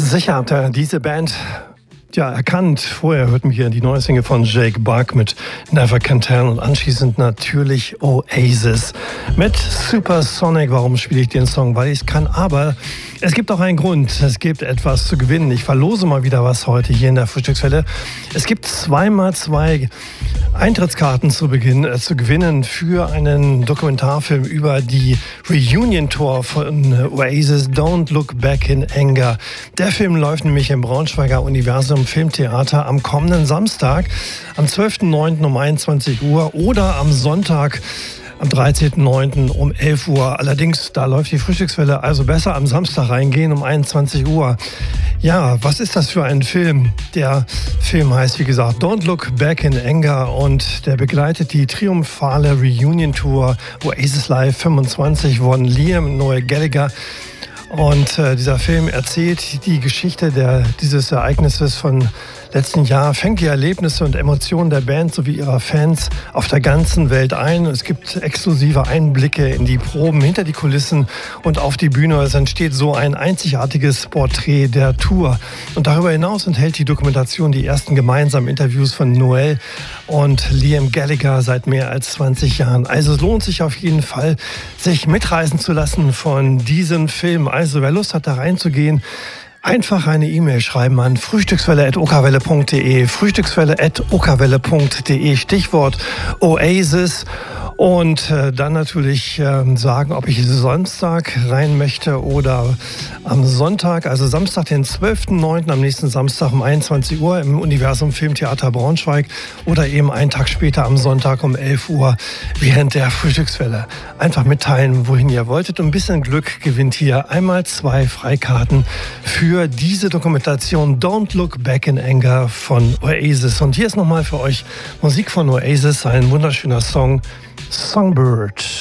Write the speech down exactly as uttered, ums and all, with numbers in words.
Sicher habt ihr diese Band ja erkannt. Vorher hörten wir die neue Single von Jake Buck mit Never Can Tell und anschließend natürlich Oasis mit Supersonic. Warum spiele ich den Song? Weil ich es kann, aber es gibt auch einen Grund. Es gibt etwas zu gewinnen. Ich verlose mal wieder was heute hier in der Frühstückswelle. Es gibt zweimal zwei Eintrittskarten zu, Beginn, äh, zu gewinnen für einen Dokumentarfilm über die Reunion-Tour von Oasis, Don't Look Back in Anger. Der Film läuft nämlich im Braunschweiger Universum Filmtheater am kommenden Samstag, am zwölften neunten um einundzwanzig Uhr oder am Sonntag am dreizehnten neunten um elf Uhr. Allerdings, da läuft die Frühstückswelle, also besser am Samstag reingehen um einundzwanzig Uhr. Ja, was ist das für ein Film? Der Film heißt, wie gesagt, Don't Look Back in Anger und der begleitet die triumphale Reunion-Tour Oasis Live fünfundzwanzig von Liam Noel Gallagher. Und äh, dieser Film erzählt die Geschichte der, dieses Ereignisses von letzten Jahr, fängt die Erlebnisse und Emotionen der Band sowie ihrer Fans auf der ganzen Welt ein. Es gibt exklusive Einblicke in die Proben, hinter die Kulissen und auf die Bühne. Es entsteht so ein einzigartiges Porträt der Tour. Und darüber hinaus enthält die Dokumentation die ersten gemeinsamen Interviews von Noel und Liam Gallagher seit mehr als zwanzig Jahren. Also es lohnt sich auf jeden Fall, sich mitreißen zu lassen von diesem Film. Also wer Lust hat, da reinzugehen, einfach eine E-Mail schreiben an frühstückswelle at okawelle punkt de, frühstückswelle at okawelle punkt de, Stichwort Oasis. Und äh, dann natürlich äh, sagen, ob ich Samstag rein möchte oder am Sonntag, also Samstag, den zwölften neunten am nächsten Samstag um einundzwanzig Uhr im Universum Filmtheater Braunschweig oder eben einen Tag später am Sonntag um elf Uhr während der Frühstückswelle. Einfach mitteilen, wohin ihr wolltet. Und ein bisschen Glück gewinnt hier einmal zwei Freikarten für diese Dokumentation Don't Look Back in Anger von Oasis. Und hier ist nochmal für euch Musik von Oasis, ein wunderschöner Song, Songbird.